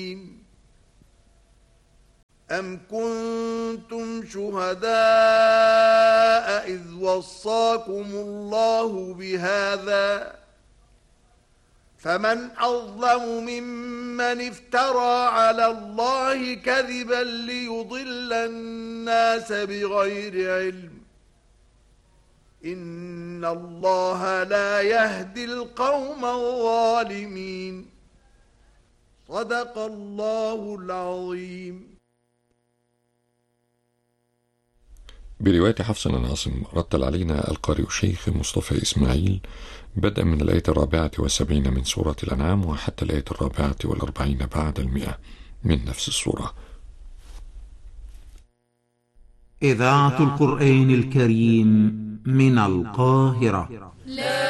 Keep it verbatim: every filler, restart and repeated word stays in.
أم كنتم شهداء إذ وصاكم الله بهذا فمن أظلم ممن افترى على الله كذبا ليضل الناس بغير علم إن الله لا يهدي القوم الظالمين. صدق الله العظيم. برواية حفص بن عاصم رتل علينا القارئ الشيخ مصطفى إسماعيل بدءا من الآية الرابعة والسبعين من سورة الأنعام وحتى الآية الرابعة والأربعين بعد المئة من نفس السورة. إذاعة القرآن الكريم من القاهرة.